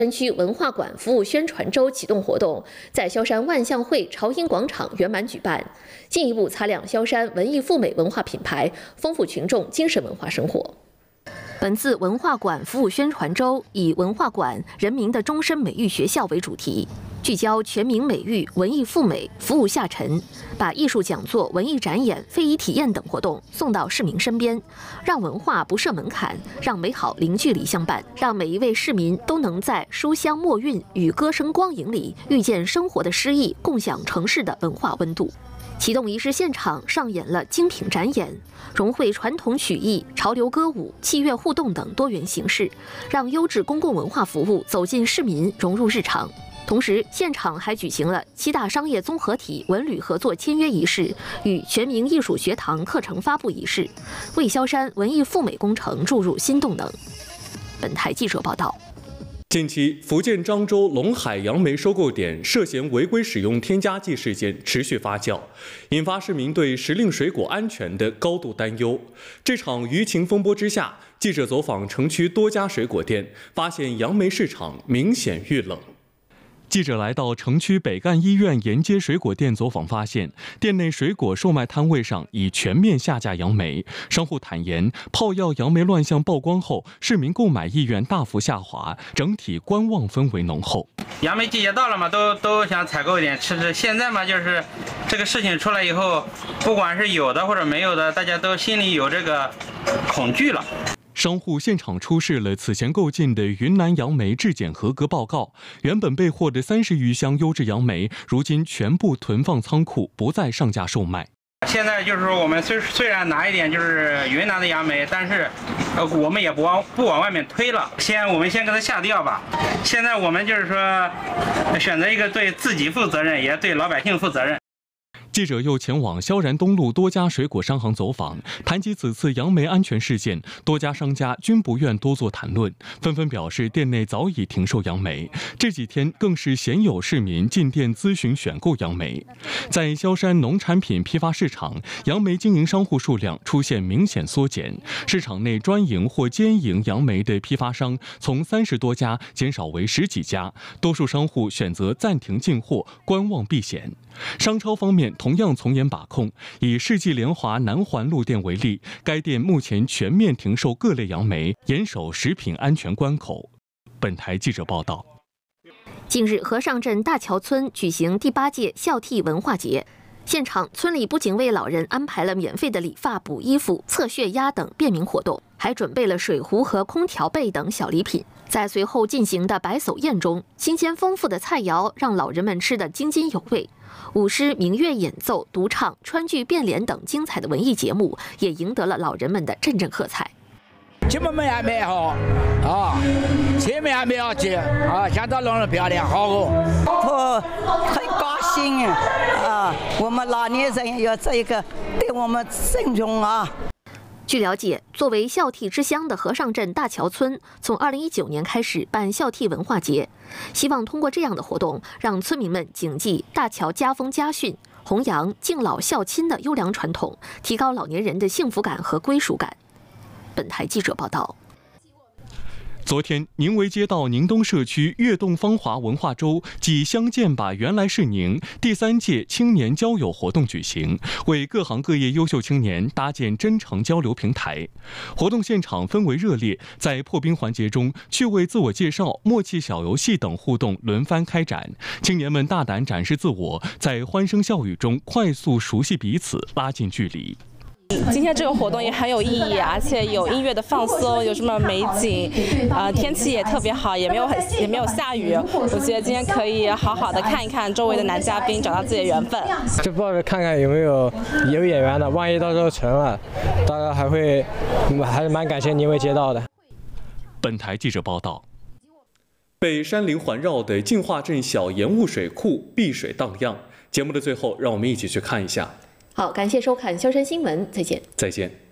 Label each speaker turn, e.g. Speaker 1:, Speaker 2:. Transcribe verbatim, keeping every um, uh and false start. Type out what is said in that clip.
Speaker 1: 山区文化馆服务宣传周启动活动在萧山万象汇朝阴广场圆满举办，进一步擦亮萧山文艺富美文化品牌，丰富群众精神文化生活。本次文化馆服务宣传周以文化馆人民的终身美育学校为主题，聚焦全民美育、文艺富美、服务下沉，把艺术讲座、文艺展演、非遗体验等活动送到市民身边，让文化不设门槛，让美好零距离相伴，让每一位市民都能在书香墨韵与歌声光影里遇见生活的诗意，共享城市的文化温度。启动仪式现场上演了精品展演，融汇传统曲艺、潮流歌舞、器乐互动等多元形式，让优质公共文化服务走进市民，融入日常。同时，现场还举行了七大商业综合体文旅合作签约仪式与全民艺术学堂课程发布仪式，为萧山文艺富美工程注入新动能。本台记者报道。
Speaker 2: 近期，福建漳州龙海杨梅收购点涉嫌违规使用添加剂事件持续发酵，引发市民对时令水果安全的高度担忧。这场舆情风波之下，记者走访城区多家水果店，发现杨梅市场明显遇冷。记者来到城区北干医院沿街水果店走访，发现店内水果售卖摊位上已全面下架杨梅。商户坦言，泡药杨梅乱象曝光后，市民购买意愿大幅下滑，整体观望氛围浓厚。
Speaker 3: 杨梅季节到了嘛，都都想采购一点吃吃。现在嘛，就是这个事情出来以后，不管是有的或者没有的，大家都心里有这个恐惧了。
Speaker 2: 商户现场出示了此前购进的云南杨梅质检合格报告，原本备货的三十余箱优质杨梅，如今全部囤放仓库，不再上架售卖。
Speaker 3: 现在就是说，我们虽虽然拿一点就是云南的杨梅，但是呃我们也不往不往外面推了，先我们先给它下掉吧。现在我们就是说，选择一个对自己负责任，也对老百姓负责任。
Speaker 2: 记者又前往萧然东路多家水果商行走访，谈及此次杨梅安全事件，多家商家均不愿多做谈论，纷纷表示店内早已停售杨梅。这几天更是鲜有市民进店咨询选购杨梅。在萧山农产品批发市场，杨梅经营商户数量出现明显缩减，市场内专营或兼营杨梅的批发商从三十多家减少为十几家，多数商户选择暂停进货，观望避险。商超方面同样从严把控，以世纪联华南环路店为例，该店目前全面停售各类杨梅，严守食品安全关口。本台记者报道。
Speaker 1: 近日，和尚镇大桥村举行第八届孝悌文化节，现场村里不仅为老人安排了免费的理发、补衣服、测血压等便民活动，还准备了水壶和空调被等小礼品。在随后进行的百叟宴中，新鲜丰富的菜肴让老人们吃得津津有味。舞狮、民乐演奏、独唱、川剧、变脸等精彩的文艺节目，也赢得了老人们的阵阵喝彩。
Speaker 4: 前面还没好啊，前面还没有接啊，现在弄得漂亮，好哦。
Speaker 5: 我很高兴啊，我们老年人有这个对我们尊重啊。
Speaker 1: 据了解，作为孝悌之乡的和尚镇大桥村，从二零一九年开始办孝悌文化节，希望通过这样的活动，让村民们谨记大桥家风家训，弘扬敬老孝亲的优良传统，提高老年人的幸福感和归属感。本台记者报道。
Speaker 2: 昨天，宁围街道宁东社区悦动芳华文化周暨相见吧原来是宁第三届青年交友活动举行，为各行各业优秀青年搭建真诚交流平台。活动现场氛围热烈，在破冰环节中，趣味自我介绍、默契小游戏等互动轮番开展，青年们大胆展示自我，在欢声笑语中快速熟悉彼此，拉近距离。
Speaker 6: 今天这个活动也很有意义，而且有音乐的放松，有什么美景，呃，天气也特别好，也没有很也没有下雨。我觉得今天可以好好的看一看周围的男嘉宾，找到自己的缘分。
Speaker 7: 就抱着看看有没有有演员的，万一到时候成了，大家还会还是蛮感谢宁围街道的。
Speaker 2: 本台记者报道。被山林环绕的净化镇小盐雾水库碧水荡漾。节目的最后，让我们一起去看一下。
Speaker 1: 好，感谢收看萧山新闻，再见。
Speaker 2: 再见。